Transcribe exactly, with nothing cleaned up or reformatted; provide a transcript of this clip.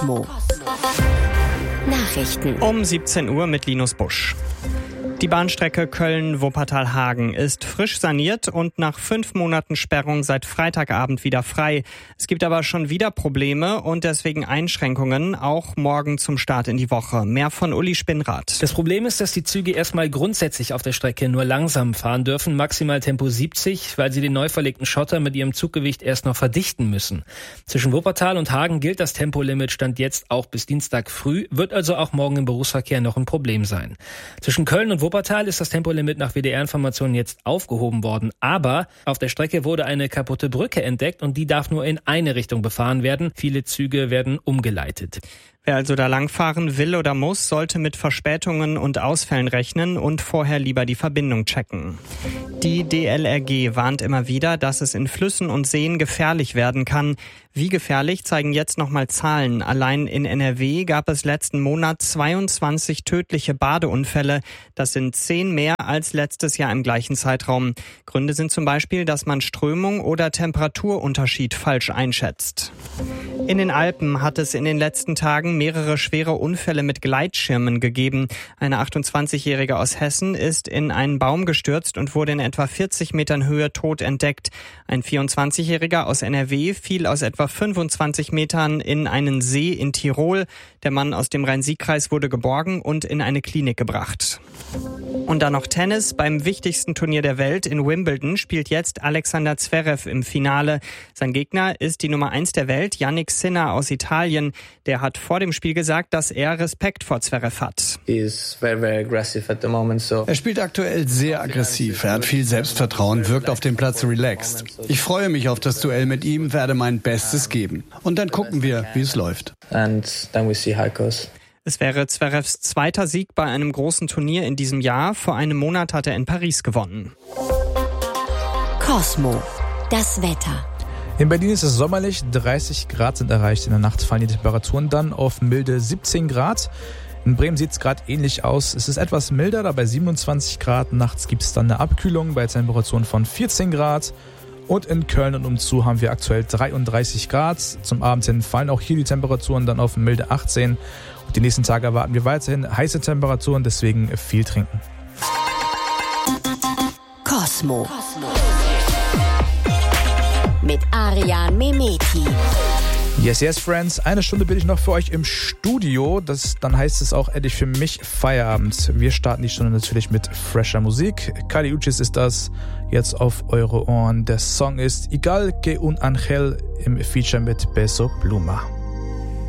Cosmo. Nachrichten. Um siebzehn Uhr mit Linus Busch. Die Bahnstrecke Köln-Wuppertal-Hagen ist frisch saniert und nach fünf Monaten Sperrung seit Freitagabend wieder frei. Es gibt aber schon wieder Probleme und deswegen Einschränkungen, auch morgen zum Start in die Woche. Mehr von Uli Spinnrad. Das Problem ist, dass die Züge erstmal grundsätzlich auf der Strecke nur langsam fahren dürfen, maximal Tempo siebzig, weil sie den neu verlegten Schotter mit ihrem Zuggewicht erst noch verdichten müssen. Zwischen Wuppertal und Hagen gilt das Tempolimit Stand jetzt auch bis Dienstag früh, wird also auch morgen im Berufsverkehr noch ein Problem sein. Zwischen Köln und Wuppertal Wuppertal ist das Tempolimit nach W D R-Informationen jetzt aufgehoben worden. Aber auf der Strecke wurde eine kaputte Brücke entdeckt und die darf nur in eine Richtung befahren werden. Viele Züge werden umgeleitet. Wer also da langfahren will oder muss, sollte mit Verspätungen und Ausfällen rechnen und vorher lieber die Verbindung checken. Die D L R G warnt immer wieder, dass es in Flüssen und Seen gefährlich werden kann. Wie gefährlich, zeigen jetzt nochmal Zahlen. Allein in N R W gab es letzten Monat zweiundzwanzig tödliche Badeunfälle. Das sind zehn mehr als letztes Jahr im gleichen Zeitraum. Gründe sind zum Beispiel, dass man Strömung oder Temperaturunterschied falsch einschätzt. In den Alpen hat es in den letzten Tagen mehrere schwere Unfälle mit Gleitschirmen gegeben. Eine achtundzwanzigjährige aus Hessen ist in einen Baum gestürzt und wurde in etwa vierzig Metern Höhe tot entdeckt. Ein vierundzwanzigjähriger aus N R W fiel aus etwa fünfundzwanzig Metern in einen See in Tirol. Der Mann aus dem Rhein-Sieg-Kreis wurde geborgen und in eine Klinik gebracht. Und dann noch Tennis. Beim wichtigsten Turnier der Welt in Wimbledon spielt jetzt Alexander Zverev im Finale. Sein Gegner ist die Nummer eins der Welt, Jannik Sinner aus Italien. Der hat vor dem Spiel gesagt, dass er Respekt vor Zverev hat. Er spielt aktuell sehr aggressiv. Er hat viel Selbstvertrauen, wirkt auf dem Platz relaxed. Ich freue mich auf das Duell mit ihm, werde mein Bestes geben. Und dann gucken wir, wie es läuft. Es wäre Zverevs zweiter Sieg bei einem großen Turnier in diesem Jahr. Vor einem Monat hat er in Paris gewonnen. Cosmo. Das Wetter. In Berlin ist es sommerlich, dreißig Grad sind erreicht. In der Nacht fallen die Temperaturen dann auf milde siebzehn Grad. In Bremen sieht es gerade ähnlich aus. Es ist etwas milder, da bei siebenundzwanzig Grad. Nachts gibt es dann eine Abkühlung bei Temperaturen von vierzehn Grad. Und in Köln und umzu haben wir aktuell dreiunddreißig Grad. Zum Abend hin fallen auch hier die Temperaturen dann auf milde achtzehn. Und die nächsten Tage erwarten wir weiterhin heiße Temperaturen, deswegen viel trinken. Cosmo. Mit Arian Mehmeti. Yes, yes, Friends. Eine Stunde bin ich noch für euch im Studio. Das, dann heißt es auch endlich für mich Feierabend. Wir starten die Stunde natürlich mit fresher Musik. Kali Uchis ist das jetzt auf eure Ohren. Der Song ist Igual que un Angel im Feature mit Peso Pluma.